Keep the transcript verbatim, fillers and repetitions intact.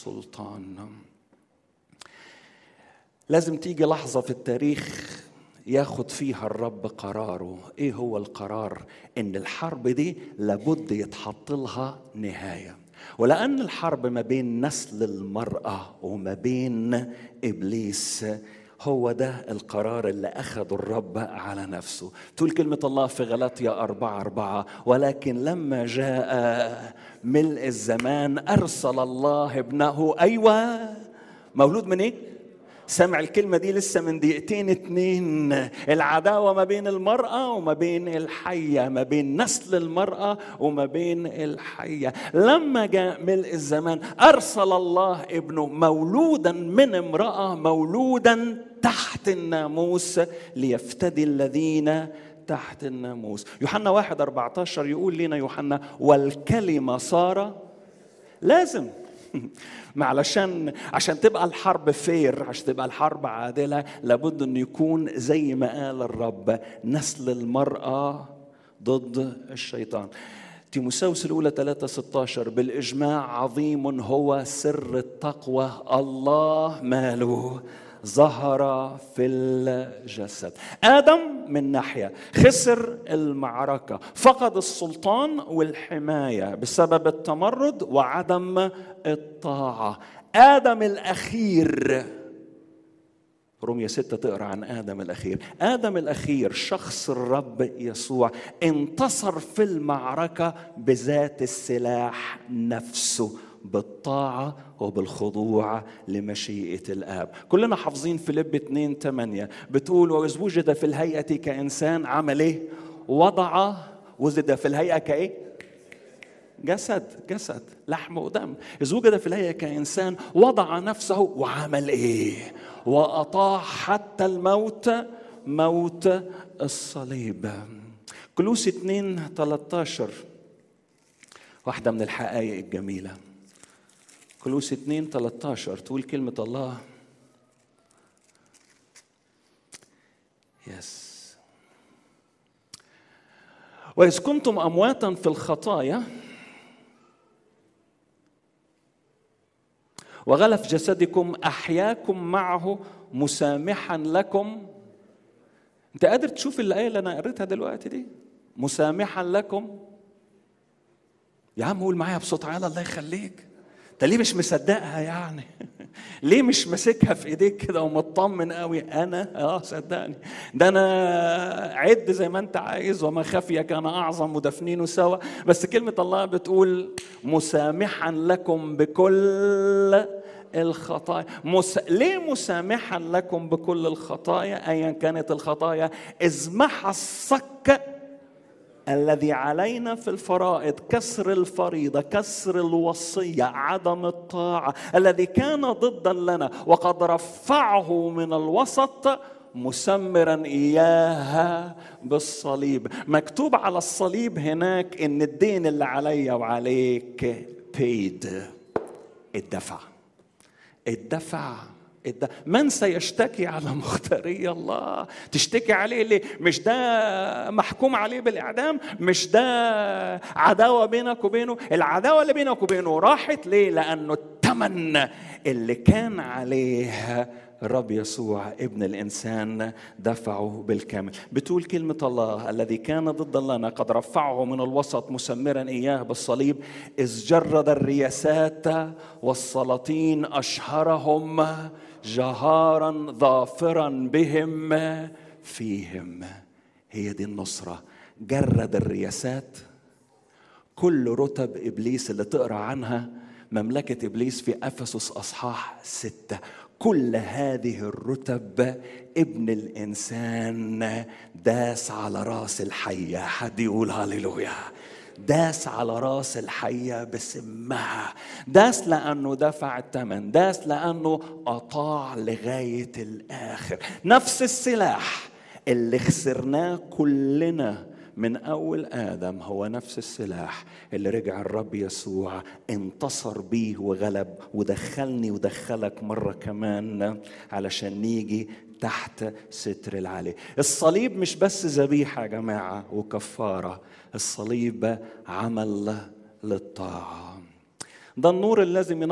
السلطان. لازم تيجي لحظة في التاريخ ياخد فيها الرب قراره. ايه هو القرار؟ ان الحرب دي لابد يتحط لها نهاية. ولأن الحرب ما بين نسل المرأة وما بين إبليس، هو ده القرار اللي أخذه الرب على نفسه. تقول كلمة الله في غلاطيا أربعة أربعة: ولكن لما جاء ملء الزمان أرسل الله ابنه. أيوة، مولود من إيه؟ سمع الكلمة دي لسه من دقيقتين اتنين. العداوة ما بين المرأة وما بين الحية، ما بين نسل المرأة وما بين الحية. لما جاء ملء الزمان أرسل الله ابنه مولودا من امرأة، مولودا تحت الناموس، ليفتدي الذين تحت الناموس. يوحنا واحد أربعة عشر يقول لنا يوحنا: والكلمة صار. لازم ما علشان عشان تبقى الحرب فير، عشان تبقى الحرب عادلة، لابد أن يكون زي ما قال الرب: نسل المرأة ضد الشيطان. تيموثاوس الأولى ثلاثة ستة عشر: بالإجماع عظيم هو سر التقوى، الله ماله ظهر في الجسد. آدم من ناحية خسر المعركة، فقد السلطان والحماية بسبب التمرد وعدم الطاعة. آدم الأخير، رومية ستة تقرأ عن آدم الأخير. آدم الأخير شخص الرب يسوع انتصر في المعركة بذات السلاح نفسه، بالطاعة وبالخضوع لمشيئة الآب. كلنا حافظين فيليب اثنين ثمانية بتقول: وإذ وجد في الهيئة كإنسان عمل إيه؟ وضع. وجد في الهيئة كإيه؟ جسد، جسد لحم ودم. إذ وجد في الهيئة كإنسان وضع نفسه وعمل إيه؟ وأطاع حتى الموت، موت الصليب. كولوسي اثنين ثلاثة عشر واحدة من الحقائق الجميلة. كولوسي اثنين ثلاثة عشر تقول كلمة الله: يس وإذ كنتم أمواتا في الخطايا وغلف جسدكم أحياكم معه مسامحا لكم. أنت قادر تشوف الآية اللي أنا قريتها دلوقتي دي؟ مسامحا لكم. يا عم قول معايا بصوت عالي الله يخليك. انت ليه مش مصدقها يعني؟ ليه مش ماسكها في ايديك كده ومطمن قوي؟ انا اه صدقني، ده انا عد زي ما انت عايز، وما خفي كان اعظم ودفنينه سوا. بس كلمة الله بتقول مسامحا لكم بكل الخطايا. مس... ليه مسامحا لكم بكل الخطايا ايا كانت الخطايا؟ إذ محى الصك الذي علينا في الفرائض، كسر الفريضة، كسر الوصية، عدم الطاعة الذي كان ضدا لنا، وقد رفعه من الوسط مسمرا إياها بالصليب. مكتوب على الصليب هناك إن الدين اللي عليا وعليك paid، الدفع الدفع من سيشتكي على مختاري الله؟ تشتكي عليه ليه؟ مش ده محكوم عليه بالإعدام؟ مش ده عداوة بينك وبينه؟ العداوة اللي بينك وبينه راحت ليه؟ لأنه الثمن اللي كان عليه الرب يسوع ابن الإنسان دفعه بالكامل. بتقول كلمة الله: الذي كان ضد لنا قد رفعه من الوسط مسمرا إياه بالصليب، إذ جرد الرياسات والسلاطين أشهرهم جهارا ظافرا بهم فيهم. هي دي النصرة. جرد الرياسات، كل رتب إبليس اللي تقرأ عنها، مملكة إبليس في أفسس أصحاح ستة، كل هذه الرتب ابن الإنسان داس على راس الحية. حد يقول هاليلويا. داس على راس الحية بسمها. داس لأنه دفع الثمن، داس لأنه أطاع لغاية الآخر. نفس السلاح اللي خسرناه كلنا من أول آدم هو نفس السلاح اللي رجع الرب يسوع انتصر بيه وغلب، ودخلني ودخلك مرة كمان علشان نيجي تحت ستر العلي. الصليب مش بس ذبيحة يا جماعة وكفارة، الصليب عمل للطاعة. ده النور الذي من